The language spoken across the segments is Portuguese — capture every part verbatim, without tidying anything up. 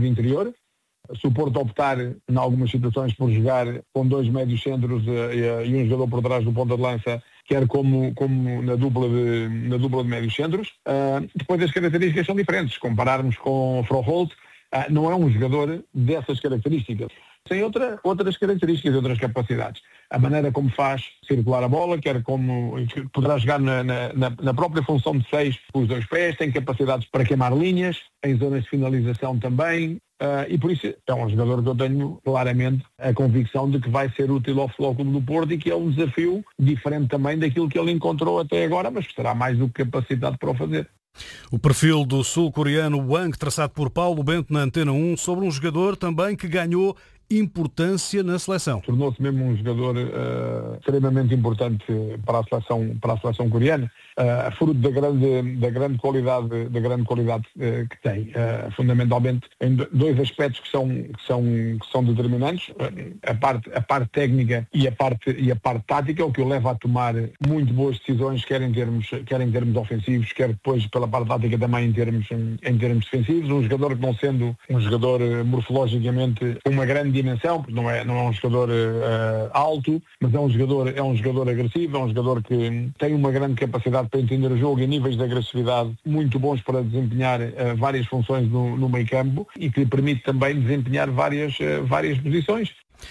de interior. Se o Porto optar, em algumas situações, por jogar com dois médios centros e, e um jogador por trás do ponta de lança, quer como, como na, dupla de, na dupla de médios centros, uh, depois as características são diferentes. Se compararmos com o Froholt, uh, não é um jogador dessas características. Tem outra, outras características, outras capacidades. A maneira como faz circular a bola, quer como poderá jogar na, na, na própria função de seis com os dois pés, tem capacidades para queimar linhas, em zonas de finalização também, uh, e por isso é um jogador que eu tenho claramente a convicção de que vai ser útil ao Futebol Clube do Porto e que é um desafio diferente também daquilo que ele encontrou até agora, mas que estará mais do que capacitado para o fazer. O perfil do sul-coreano Wang, traçado por Paulo Bento na Antena um, sobre um jogador também que ganhou importância na seleção. Tornou-se mesmo um jogador uh, extremamente importante para a seleção, para a seleção coreana, uh, fruto da grande, da grande qualidade, da grande qualidade uh, que tem. Uh, fundamentalmente em dois aspectos que são, que são, que são determinantes, uh, a, parte, a parte técnica e a parte, e a parte tática, o que o leva a tomar muito boas decisões, quer em termos, quer em termos ofensivos, quer depois pela parte tática também em termos, em termos defensivos. Um jogador que, não sendo um jogador uh, morfologicamente uma grande dimensão, porque não é, não é um jogador uh, alto, mas é um jogador, é um jogador agressivo, é um jogador que tem uma grande capacidade para entender o jogo e níveis de agressividade muito bons para desempenhar uh, várias funções no, no meio campo e que lhe permite também desempenhar várias, uh, várias posições.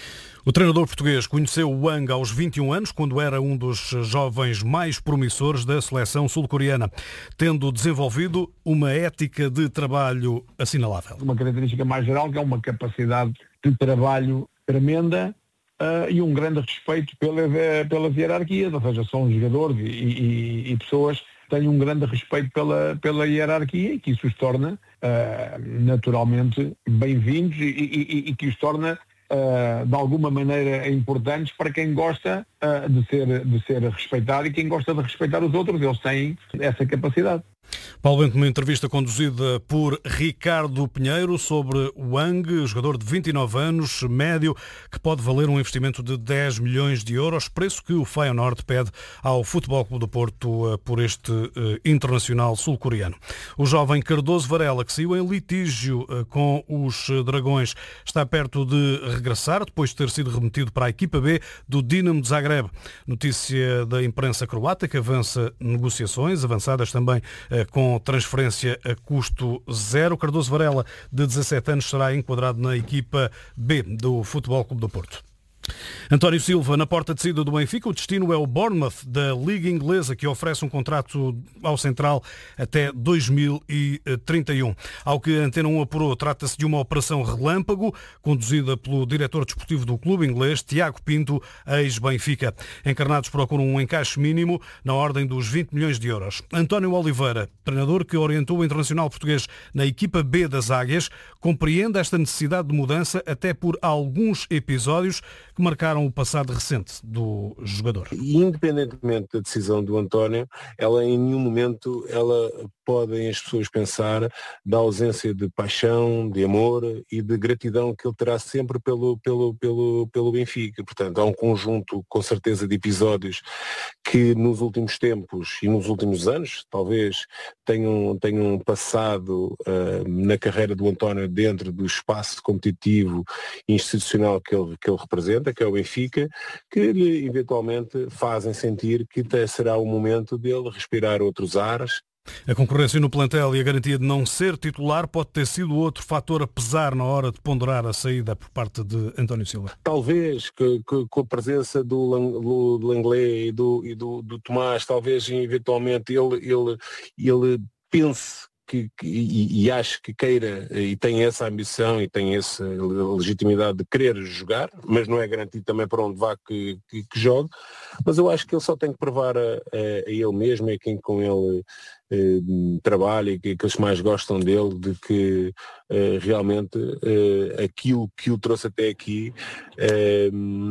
O treinador português conheceu o Wang aos vinte e um anos, quando era um dos jovens mais promissores da seleção sul-coreana, tendo desenvolvido uma ética de trabalho assinalável. Uma característica mais geral, que é uma capacidade de trabalho tremenda uh, e um grande respeito pela, pelas hierarquias, ou seja, são jogadores e, e, e pessoas que têm um grande respeito pela, pela hierarquia e que isso os torna uh, naturalmente bem-vindos e, e, e que os torna Uh, de alguma maneira importantes para quem gosta uh, de, ser, de ser respeitado e quem gosta de respeitar os outros. Eles têm essa capacidade. Paulo Bento, numa entrevista conduzida por Ricardo Pinheiro sobre o Wang, jogador de vinte e nove anos, médio, que pode valer um investimento de dez milhões de euros, preço que o Feyenoord pede ao Futebol Clube do Porto por este uh, internacional sul-coreano. O jovem Cardoso Varela, que saiu em litígio uh, com os Dragões, está perto de regressar, depois de ter sido remetido para a equipa B do Dinamo de Zagreb. Notícia da imprensa croata, que avança negociações, avançadas também uh, com transferência a custo zero. Cardoso Varela, de dezassete anos, será enquadrado na equipa B do Futebol Clube do Porto. António Silva, na porta de saída do Benfica. O destino é o Bournemouth, da Liga Inglesa, que oferece um contrato ao central até dois mil e trinta e um. Ao que a Antena um apurou, trata-se de uma operação relâmpago, conduzida pelo diretor desportivo do clube inglês, Tiago Pinto, ex-Benfica. Encarnados procuram um encaixe mínimo na ordem dos vinte milhões de euros. António Oliveira, treinador que orientou o internacional português na equipa B das Águias, compreende esta necessidade de mudança até por alguns episódios que marcaram o passado recente do jogador. Independentemente da decisão do António, ela em nenhum momento ela podem as pessoas pensar da ausência de paixão, de amor e de gratidão que ele terá sempre pelo, pelo, pelo, pelo Benfica. Portanto, há um conjunto, com certeza, de episódios que nos últimos tempos e nos últimos anos, talvez, tenham, tenham passado uh, na carreira do António dentro do espaço competitivo e institucional que ele, que ele representa, que é o Benfica, que lhe eventualmente fazem sentir que será o momento dele respirar outros ares. A concorrência no plantel e a garantia de não ser titular pode ter sido outro fator a pesar na hora de ponderar a saída por parte de António Silva. Talvez que, que, com a presença do, do Lenglet e, do, e do, do Tomás, talvez eventualmente ele, ele, ele pense Que, que, e, e acho que queira e tem essa ambição e tem essa legitimidade de querer jogar, mas não é garantido também para onde vá que, que, que jogue, mas eu acho que ele só tem que provar a, a, a ele mesmo e a quem com ele eh, trabalha e que aqueles que mais gostam dele, de que eh, realmente eh, aquilo que o trouxe até aqui eh,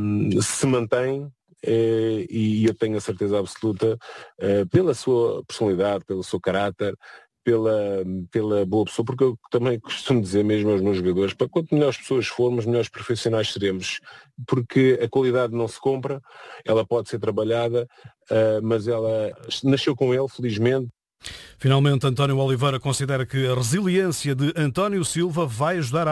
se mantém. Eh, e eu tenho a certeza absoluta, eh, pela sua personalidade, pelo seu caráter, Pela, pela boa pessoa, porque eu também costumo dizer mesmo aos meus jogadores, para quanto melhores pessoas formos, melhores profissionais seremos, porque a qualidade não se compra, ela pode ser trabalhada, uh, mas ela nasceu com ele, felizmente. Finalmente, António Oliveira considera que a resiliência de António Silva vai ajudar a